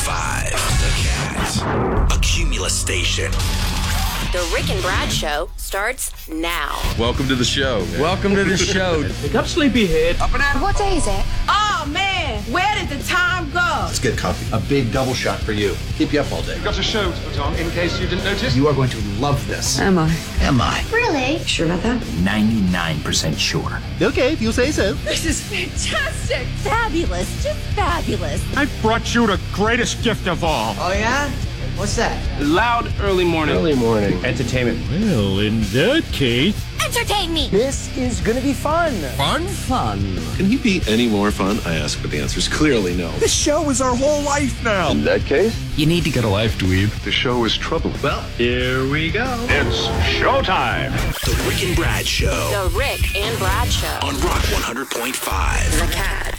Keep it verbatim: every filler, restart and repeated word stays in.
five. The Cat. A Cumulus station. The Rick and Brad Show starts now. Welcome to the show. Welcome to the show. Pick up sleepyhead. Up and out. What day is it? Oh, man. Where did the time go? Let's get coffee. A big double shot for you. Keep you up all day. We've got a show to put on, in case you didn't notice. You are going to love this. Am I? Am I? Really? Sure about that? ninety-nine percent sure. Okay, if you say so. This is fantastic. Fabulous, just fabulous. I brought you the greatest gift of all. Oh, yeah? What's that? Loud early morning. Early morning. Entertainment. Well, in that case... Entertain me. This is gonna be fun. Fun? Fun. Can he be any more fun? I ask, but the answer is clearly no. This show is our whole life now. In that case, You need to get a life, dweeb. The show is troubling. Well, here we go. It's showtime. The Rick and Brad Show. The Rick and Brad Show. On Rock one hundred point five. The Cat.